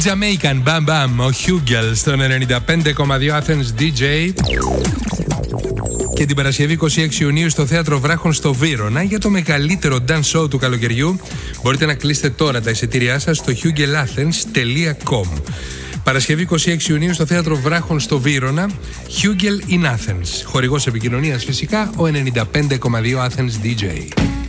Jamaican Bam Bam, ο Hugel στον 95,2 Athens DJ. Και την Παρασκευή 26 Ιουνίου στο Θέατρο Βράχων στο Βύρωνα για το μεγαλύτερο dance show του καλοκαιριού. Μπορείτε να κλείσετε τώρα τα εισιτήριά σας στο hugelathens.com. Παρασκευή 26 Ιουνίου στο Θέατρο Βράχων στο Βύρωνα, Hugel in Athens. Χορηγός επικοινωνίας φυσικά ο 95,2 Athens DJ.